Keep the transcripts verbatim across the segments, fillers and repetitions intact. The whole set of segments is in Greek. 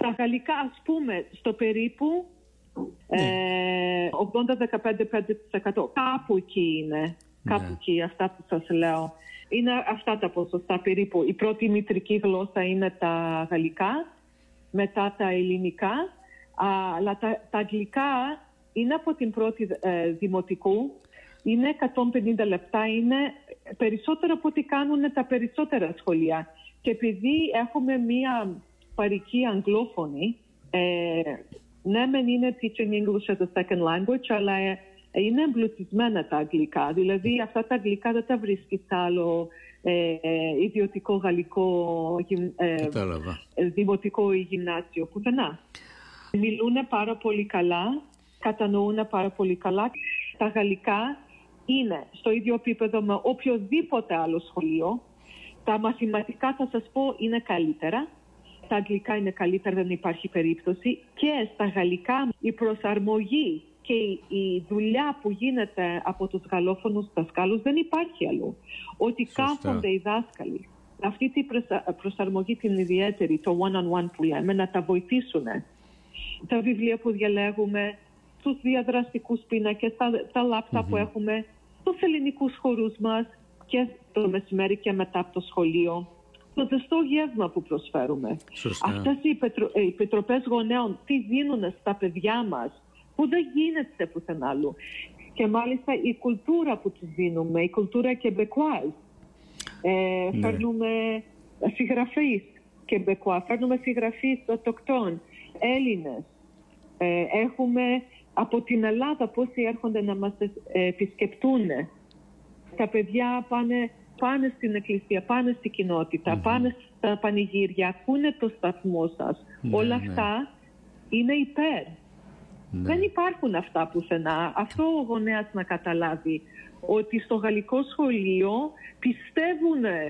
Τα γαλλικά, ας πούμε, στο περίπου ναι. ε, ογδόντα δεκαπέντε τοις εκατό. Κάπου εκεί είναι. Ναι. Κάπου εκεί, αυτά που σας λέω. Είναι αυτά τα ποσοστά περίπου. Η πρώτη μητρική γλώσσα είναι τα γαλλικά, μετά τα ελληνικά, αλλά τα, τα αγγλικά είναι από την πρώτη ε, δημοτικού. Είναι εκατόν πενήντα λεπτά, είναι περισσότερο από ό,τι κάνουν τα περισσότερα σχολεία. Και επειδή έχουμε μία παροική αγγλόφωνη, ε, ναι μεν είναι teaching English as a second language, αλλά ε, είναι εμπλουτισμένα τα αγγλικά. Δηλαδή αυτά τα αγγλικά δεν τα βρίσκεις άλλο ε, ε, ιδιωτικό γαλλικό ε, δημοτικό ή γυμνάσιο πουθενά. Μιλούν πάρα πολύ καλά, κατανοούν πάρα πολύ καλά. Τα γαλλικά είναι στο ίδιο επίπεδο με οποιοδήποτε άλλο σχολείο. Τα μαθηματικά, θα σας πω, είναι καλύτερα. Τα αγγλικά είναι καλύτερα, δεν υπάρχει περίπτωση. Και στα γαλλικά η προσαρμογή και η δουλειά που γίνεται από τους γαλλόφωνους δασκάλους δεν υπάρχει αλλού. Ότι κάθονται οι δάσκαλοι αυτή την προσαρμογή την ιδιαίτερη, το one-on-one που λέμε, να τα βοηθήσουν. Τα βιβλία που διαλέγουμε, τους διαδραστικούς πίνακες, τα, τα λάπτα mm-hmm. που έχουμε, τους ελληνικούς χορούς μας και το μεσημέρι και μετά από το σχολείο. Το ζεστό γεύμα που προσφέρουμε. Σωστά. Αυτές οι, πετρο, οι επιτροπές γονέων τι δίνουν στα παιδιά μας που δεν γίνεται πουθενά άλλου. Και μάλιστα η κουλτούρα που τους δίνουμε, η κουλτούρα κεμπεκουάζ. Ε, ναι. Φέρνουμε συγγραφείς κεμπεκουά, φέρνουμε συγγραφείς αυτοκτών, Έλληνες. Ε, έχουμε από την Ελλάδα πόσοι έρχονται να μας επισκεπτούν. Τα παιδιά πάνε, πάνε στην εκκλησία, πάνε στην κοινότητα, mm-hmm. πάνε στα πανηγύρια, ακούνε το σταθμό σας. Ναι, όλα ναι. αυτά είναι υπέρ. Ναι. Δεν υπάρχουν αυτά πουθενά. Αυτό ο γονέας να καταλάβει, ότι στο γαλλικό σχολείο πιστεύουν ε,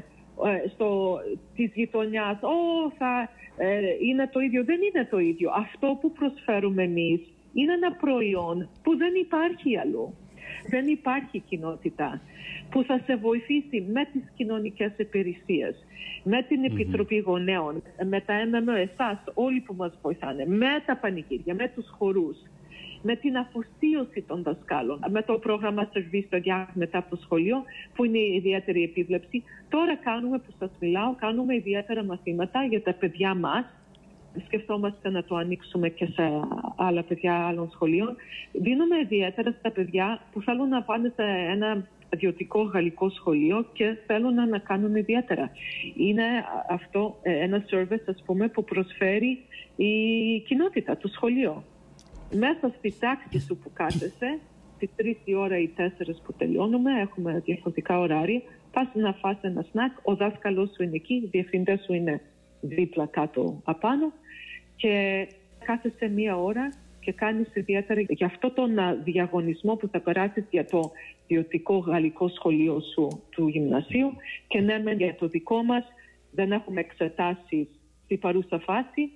στο, της γειτονιάς «Ω, θα ε, είναι το ίδιο». Δεν είναι το ίδιο. Αυτό που προσφέρουμε εμείς είναι ένα προϊόν που δεν υπάρχει αλλού. Δεν υπάρχει κοινότητα που θα σε βοηθήσει με τις κοινωνικές υπηρεσίες, με την Επιτροπή mm-hmm. Γονέων, με τα εμ εμ, εσάς, όλοι που μας βοηθάνε, με τα πανηγύρια, με τους χορούς, με την αφοσίωση των δασκάλων, με το πρόγραμμα Service για μετά από το σχολείο, που είναι η ιδιαίτερη επίβλεψη. Τώρα κάνουμε, που σας μιλάω, κάνουμε ιδιαίτερα μαθήματα για τα παιδιά μας. Σκεφτόμαστε να το ανοίξουμε και σε άλλα παιδιά άλλων σχολείων. Δίνουμε ιδιαίτερα στα παιδιά που θέλουν να πάνε σε ένα ιδιωτικό γαλλικό σχολείο και θέλουν να κάνουν ιδιαίτερα. Είναι αυτό ένα service, ας πούμε, που προσφέρει η κοινότητα, το σχολείο. Μέσα στη τάξη σου που κάθεσαι, στις τρεις η ώρα ή τέσσερις που τελειώνουμε, έχουμε διαφορετικά ωράρια, πας να φας ένα σνακ, ο δάσκαλος σου είναι εκεί, οι διευθυντές σου είναι δίπλα κάτω απάνω και κάθεσαι μία ώρα και κάνεις ιδιαίτερα για αυτό τον διαγωνισμό που θα περάσεις για το ιδιωτικό γαλλικό σχολείο σου του γυμνασίου και ναι, μεν για το δικό μας δεν έχουμε εξετάσεις στη παρούσα φάση,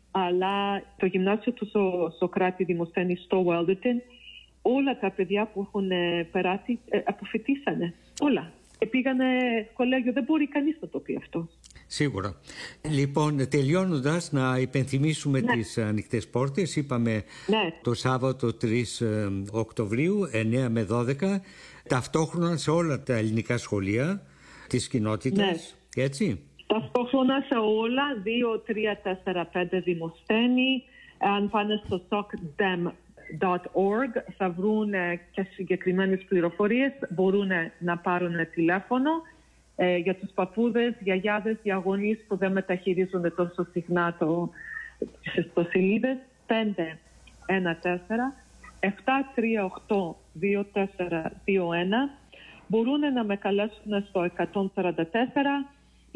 αλλά το γυμνάσιο του Σο, Σοκράτη Δημοσθένη στο Wellington, όλα τα παιδιά που έχουν περάσει ε, αποφοιτήσανε. Όλα. Και πήγανε κολέγιο. Δεν μπορεί κανείς να το πει αυτό. Σίγουρα. Λοιπόν, τελειώνοντας, να υπενθυμίσουμε ναι. τις ανοιχτές πόρτες. Είπαμε ναι. το Σάββατο τρεις Οκτωβρίου, εννέα με δώδεκα, ταυτόχρονα σε όλα τα ελληνικά σχολεία της κοινότητας. Ναι. Έτσι. Ταυτόχρονα σε όλα, δύο, τρία, τέσσερα, πέντε Δημοσθένη. Αν πάνε στο σοκ ντεμ τελεία org θα βρουν και συγκεκριμένες πληροφορίες. Μπορούν να πάρουν τηλέφωνο ε, για τους παππούδες, γιαγιάδες, για γονείς που δεν μεταχειρίζονται τόσο συχνά το, τις ιστοσελίδες. πέντε ένα τέσσερα επτά τρία οκτώ δύο τέσσερα δύο ένα. Μπορούν να με καλέσουν στο εκατόν σαράντα τέσσερα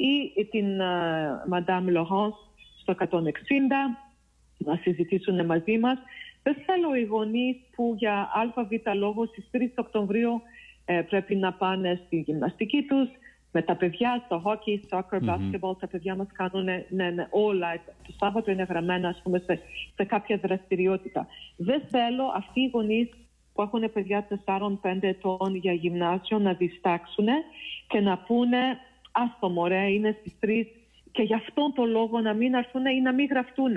ή την uh, Madame Laurence στο εκατόν εξήντα να συζητήσουν μαζί μας. Δεν θέλω οι γονείς που για ΑΒ λόγο στις τρεις Οκτωβρίου ε, πρέπει να πάνε στη γυμναστική τους, με τα παιδιά, στο hockey, soccer, mm-hmm. basketball, τα παιδιά μας κάνουν ναι, ναι, όλα. Το Σάββατο είναι γραμμένα, ας πούμε, σε, σε κάποια δραστηριότητα. Δεν θέλω αυτοί οι γονείς που έχουν παιδιά τεσσάρων πέντε ετών για γυμνάσιο να διστάξουν και να πούνε «Άστο μωρέ, είναι στις τρεις» και γι' αυτόν τον λόγο να μην έρθουν ή να μην γραφτούν.